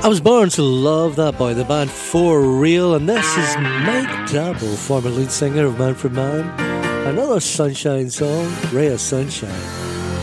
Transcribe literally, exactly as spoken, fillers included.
I was born to love that boy, the band For Real, and this is Mike Dabble, former lead singer of Man for Man. Another Sunshine song, Ray of Sunshine.